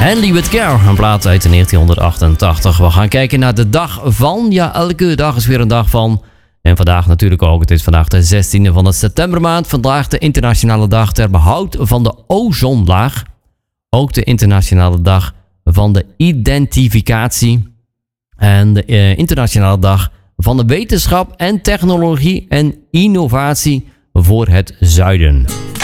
Handy with Care, een plaat uit 1988. We gaan kijken naar de dag van. Ja, elke dag is weer een dag van. En vandaag natuurlijk ook. Het is vandaag de 16e van de septembermaand. Vandaag de internationale dag ter behoud van de ozonlaag. Ook de internationale dag van de identificatie. En de internationale dag van de wetenschap en technologie en innovatie voor het zuiden.